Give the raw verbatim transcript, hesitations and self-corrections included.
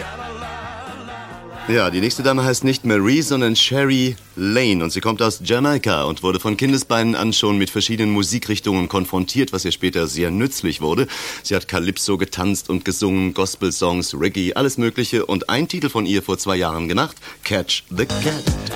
Ja, die nächste Dame heißt nicht Marie, sondern Sherry Lane und sie kommt aus Jamaika und wurde von Kindesbeinen an schon mit verschiedenen Musikrichtungen konfrontiert, was ihr später sehr nützlich wurde. Sie hat Calypso getanzt und gesungen, Gospel-Songs, Reggae, alles Mögliche und ein Titel von ihr vor zwei Jahren gemacht, Catch the Cat.